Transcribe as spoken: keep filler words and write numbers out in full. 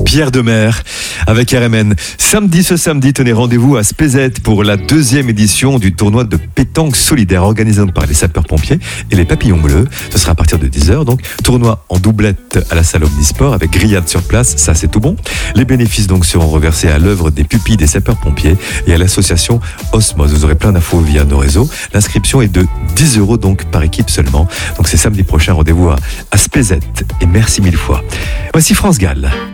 Pierre Demer avec R M N. Samedi, ce samedi, tenez rendez-vous à Spézet pour la deuxième édition du tournoi de pétanque solidaire organisé par les sapeurs-pompiers et les Papillons Bleus. Ce sera à partir de dix heures, donc tournoi en doublette à la salle Omnisport avec grillade sur place, ça c'est tout bon. Les bénéfices donc seront reversés à l'œuvre des pupilles des sapeurs-pompiers et à l'association Osmose. Vous aurez plein d'infos via nos réseaux. L'inscription est de dix euros donc par équipe seulement. Donc c'est samedi prochain, rendez-vous à, à Spézet et merci mille fois. Voici France Gall.